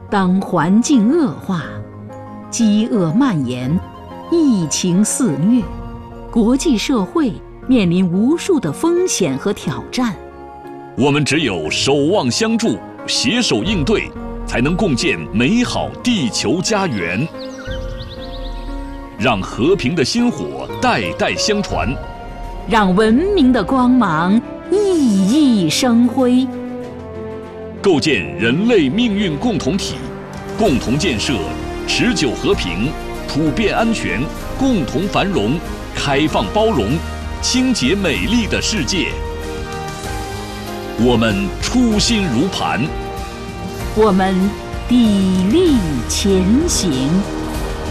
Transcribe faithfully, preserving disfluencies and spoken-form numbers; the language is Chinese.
当环境恶化，饥饿蔓延，疫情肆虐，国际社会面临无数的风险和挑战。 我们只有守望相助，携手应对，才能共建美好地球家园。让和平的薪火代代相传， 让文明的光芒熠熠生辉， 构建人类命运共同体，共同建设持久和平、普遍安全、共同繁荣、开放包容、清洁美丽的世界。我们初心如磐， 我们砥砺前行。